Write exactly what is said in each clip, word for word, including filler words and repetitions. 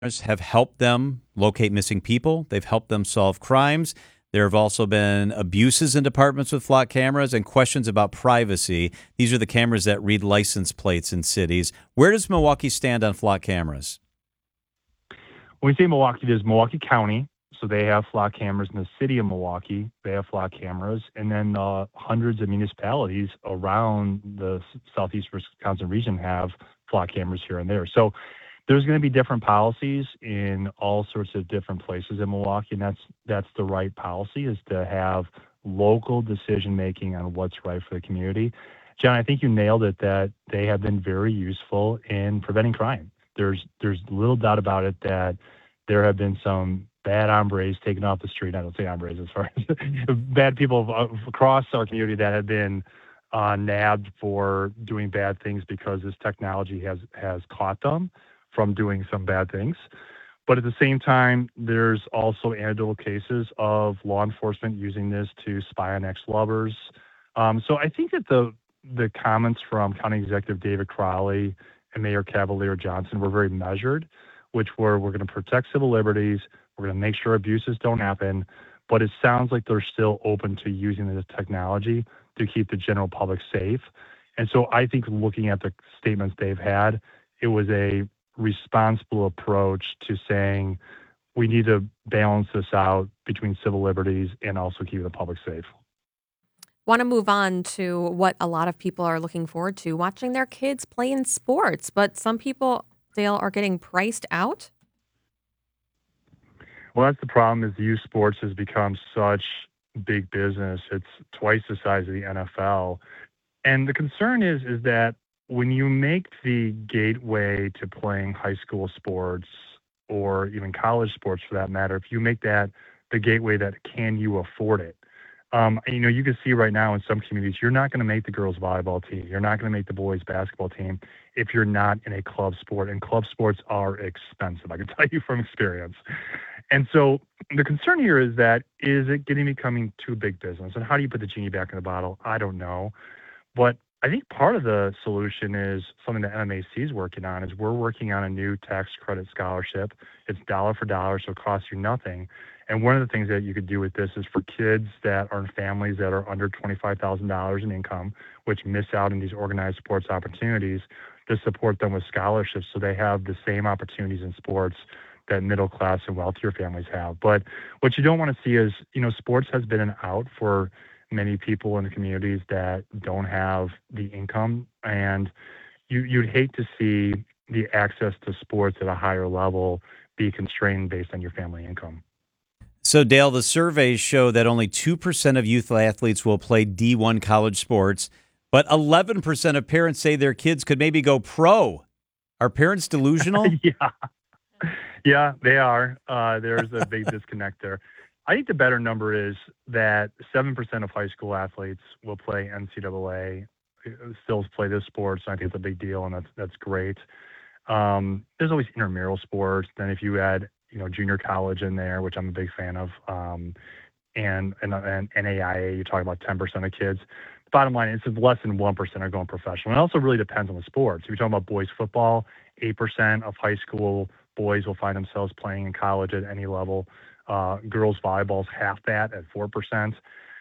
have helped them locate missing people. They've helped them solve crimes. There have also been abuses in departments with flock cameras and questions about privacy. These are the cameras that read license plates in cities. Where does Milwaukee stand on flock cameras? When we say Milwaukee, there's Milwaukee County. So they have flock cameras in the city of Milwaukee. They have flock cameras. And then uh, hundreds of municipalities around the southeast Wisconsin region have flock cameras here and there. So there's going to be different policies in all sorts of different places in Milwaukee, and that's that's the right policy, is to have local decision making on what's right for the community. John, I think you nailed it, that they have been very useful in preventing crime. There's there's little doubt about it that there have been some bad hombres taken off the street. I don't say hombres as far as bad people across our community that have been uh, nabbed for doing bad things because this technology has has caught them from doing some bad things. But at the same time, there's also anecdotal cases of law enforcement using this to spy on ex-lovers. Um, so I think that the the comments from County Executive David Crowley and Mayor Cavalier Johnson were very measured, which were, we're going to protect civil liberties, we're going to make sure abuses don't happen, but it sounds like they're still open to using this technology to keep the general public safe. And so I think looking at the statements they've had, it was a responsible approach to saying we need to balance this out between civil liberties and also keeping the public safe. Want to move on to what a lot of people are looking forward to, watching their kids play in sports. But some people, Dale, are getting priced out. Well, that's the problem, is youth sports has become such big business. It's twice the size of the N F L. And the concern is, is that when you make the gateway to playing high school sports, or even college sports for that matter, if you make that the gateway that can you afford it, um, you know, you can see right now in some communities, you're not going to make the girls volleyball team. You're not going to make the boys basketball team if you're not in a club sport. And club sports are expensive, I can tell you from experience. And so the concern here is that, is it getting becoming too big business? And how do you put the genie back in the bottle? I don't know. But I think part of the solution is something that M M A C is working on, is we're working on a new tax credit scholarship. It's dollar for dollar, so it costs you nothing. And one of the things that you could do with this is for kids that are in families that are under twenty-five thousand dollars in income, which miss out on these organized sports opportunities, to support them with scholarships so they have the same opportunities in sports that middle class and wealthier families have. But what you don't want to see is, you know, sports has been an out for many people in the communities that don't have the income, and you, you'd hate to see the access to sports at a higher level be constrained based on your family income. So, Dale, the surveys show that only two percent of youth athletes will play D one college sports, but eleven percent of parents say their kids could maybe go pro. Are parents delusional? yeah. Yeah, they are. Uh, there's a big disconnect there. I think the better number is that seven percent of high school athletes will play N C double A, still play this sports. I think it's a big deal, and that's that's great. Um, there's always intramural sports. Then if you add, you know, junior college in there, which I'm a big fan of, um, and, and, and N A I A, you talk about ten percent of kids. The bottom line is less than one percent are going professional. It also really depends on the sports. If you're talking about boys football, eight percent of high school boys will find themselves playing in college at any level. Uh, girls volleyball's half that at four percent.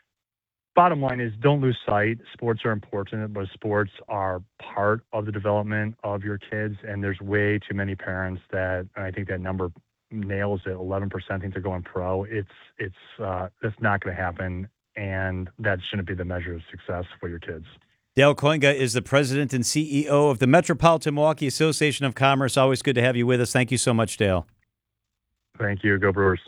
Bottom line is, don't lose sight. Sports are important, but sports are part of the development of your kids. And there's way too many parents that, and I think that number nails it, eleven percent think they're going pro. It's, it's, uh, that's not going to happen. And that shouldn't be the measure of success for your kids. Dale Koinga is the president and C E O of the Metropolitan Milwaukee Association of Commerce. Always good to have you with us. Thank you so much, Dale. Thank you. Go Brewers.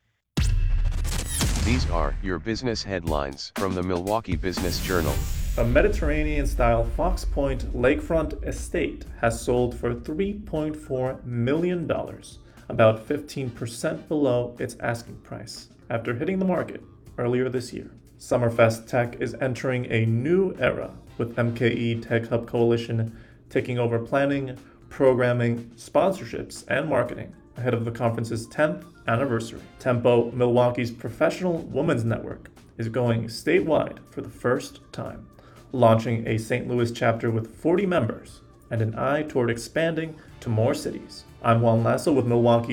These are your business headlines from the Milwaukee Business Journal. A Mediterranean-style Fox Point lakefront estate has sold for three point four million dollars, about fifteen percent below its asking price, after hitting the market earlier this year. Summerfest Tech is entering a new era, with M K E Tech Hub Coalition taking over planning, programming, sponsorships, and marketing ahead of the conference's tenth anniversary. Tempo, Milwaukee's professional women's network, is going statewide for the first time, launching a Saint Louis chapter with forty members and an eye toward expanding to more cities. I'm Juan Lasso with Milwaukee